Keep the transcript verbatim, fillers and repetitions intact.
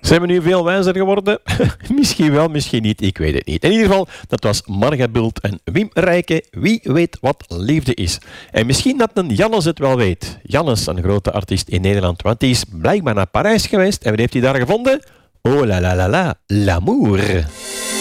Zijn we nu veel wijzer geworden? Misschien wel, misschien niet, ik weet het niet. In ieder geval, dat was Marga Bult en Wim Rijke. Wie weet wat liefde is? En misschien dat een Jannes het wel weet. Jannes, een grote artiest in Nederland, want die is blijkbaar naar Parijs geweest. En wat heeft hij daar gevonden? Oh la la la la, l'amour.